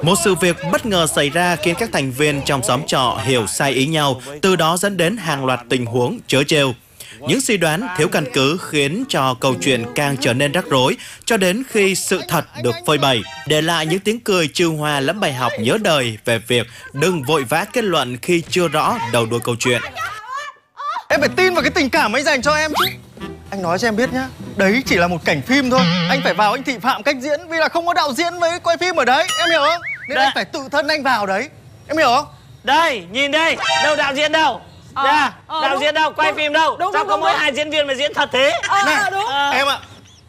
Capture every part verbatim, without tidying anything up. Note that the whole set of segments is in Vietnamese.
Một sự việc bất ngờ xảy ra khiến các thành viên trong xóm trọ hiểu sai ý nhau, từ đó dẫn đến hàng loạt tình huống trớ trêu. Những suy đoán thiếu căn cứ khiến cho câu chuyện càng trở nên rắc rối, cho đến khi sự thật được phơi bày, để lại những tiếng cười trêu hoa lẫn bài học nhớ đời về việc đừng vội vã kết luận khi chưa rõ đầu đuôi câu chuyện. Em phải tin vào cái tình cảm anh dành cho em chứ. Anh nói cho em biết nhá, đấy chỉ là một cảnh phim thôi. Anh phải vào anh thị phạm cách diễn vì là không có đạo diễn với quay phim ở đấy, em hiểu không? Nên Đây. anh phải tự thân anh vào đấy, em hiểu không? Đây, nhìn đây, đâu đạo diễn đâu? Ờ, Ra, ờ, đạo đúng, diễn đâu, quay đúng, phim đâu? đúng, Sao đúng, có đúng, mỗi đúng. hai diễn viên mà diễn thật thế? Ờ, Này, ờ, đúng. Ờ. em ạ.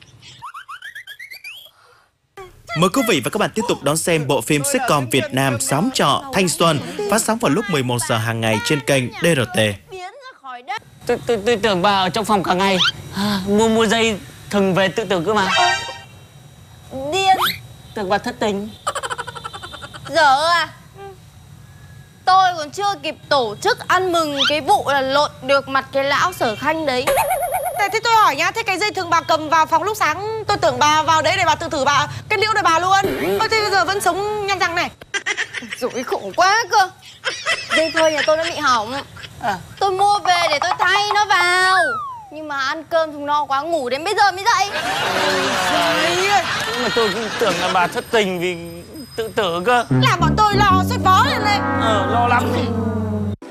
Mời quý vị và các bạn tiếp tục đón xem bộ phim sitcom Việt Nam Xóm Trọ Thanh Xuân, phát sóng vào lúc mười một giờ hàng ngày trên kênh đê rờ tê. Biến ra khỏi đất. Tôi, tôi, tôi tưởng bà ở trong phòng cả ngày. À, mua mua dây thừng về tự tử cơ mà. Điên. Tưởng bà thất tình. Dở à? Tôi còn chưa kịp tổ chức ăn mừng cái vụ là lộn được mặt cái lão Sở Khanh đấy. Thế, thế tôi hỏi nhá, thế cái dây thừng bà cầm vào phòng lúc sáng, tôi tưởng bà vào đấy để bà tự thử bà kết liễu đời bà luôn. Ôi thế bây giờ vẫn sống nhăn răng này. Rủi khủng quá cơ. Dây phơi nhà tôi nó bị hỏng. À. Tôi mua về để tôi thay nó vào. Nhưng mà ăn cơm không no quá, ngủ đến bây giờ mới dậy. Trời ơi, Nhưng mà tôi cũng tưởng là bà thất tình vì tự tử cơ. làm bọn tôi lo sốt vó lên đây. Ờ, lo lắm.